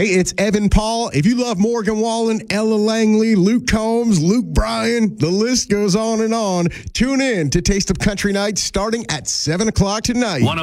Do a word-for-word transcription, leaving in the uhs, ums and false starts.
Hey, it's Evan Paul. If you love Morgan Wallen, Ella Langley, Luke Combs, Luke Bryan, the list goes on and on. Tune in to Taste of Country Night starting at seven o'clock tonight.